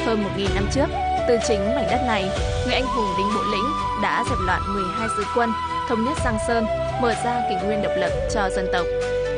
Hơn 1000 năm trước, từ chính mảnh đất này, người anh hùng Đinh Bộ Lĩnh đã dẹp loạn 12 sư quân, thống nhất Giang Sơn, mở ra kỷ nguyên độc lập cho dân tộc.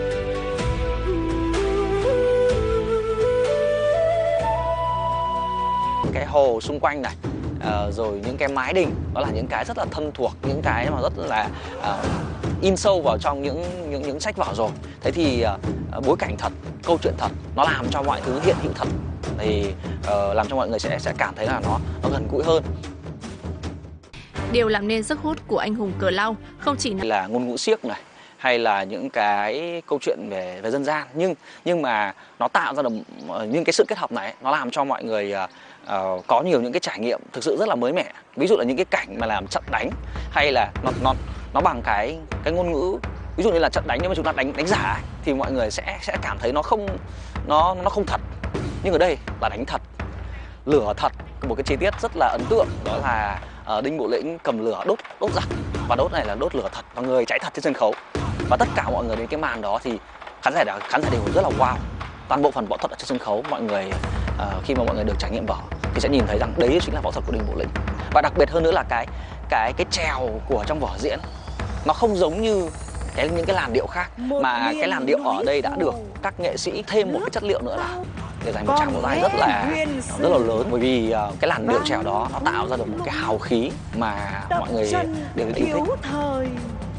Cái hồ xung quanh này, rồi những cái mái đình, đó là những cái rất là thân thuộc, những cái mà rất là in sâu vào trong những sách vở rồi. Thế thì bối cảnh thật, câu chuyện thật, nó làm cho mọi thứ hiện hữu thật, thì làm cho mọi người sẽ cảm thấy là nó gần gũi hơn. Điều làm nên sức hút của anh hùng Cờ Lau không chỉ là ngôn ngữ xiếc này, hay là những cái câu chuyện về dân gian, nhưng mà nó tạo ra được những cái sự kết hợp này, nó làm cho mọi người có nhiều những cái trải nghiệm thực sự rất là mới mẻ. Ví dụ là những cái cảnh mà làm trận đánh, hay là nó bằng cái ngôn ngữ, ví dụ như là trận đánh, nếu mà chúng ta đánh giả ấy, thì mọi người sẽ cảm thấy nó không thật. Nhưng ở đây là đánh thật, lửa thật. Một cái chi tiết rất là ấn tượng đó là Đinh Bộ Lĩnh cầm lửa đốt giặc, và đốt này là đốt lửa thật và người cháy thật trên sân khấu. Và tất cả mọi người đến cái màn đó thì khán giả đều rất là wow. Toàn bộ phần võ thuật ở trên sân khấu, mọi người khi mà mọi người được trải nghiệm võ thì sẽ nhìn thấy rằng đấy chính là võ thuật của Đinh Bộ Lĩnh. Và đặc biệt hơn nữa là cái trèo của trong vở diễn nó không giống như những cái làn điệu khác, mà cái làn điệu ở đây đã được các nghệ sĩ thêm một cái chất liệu nữa là để dành một tràng vỗ tay rất là lớn, bởi vì cái làn điệu trèo đó nó tạo ra được một cái hào khí mà mọi người đều yêu thích.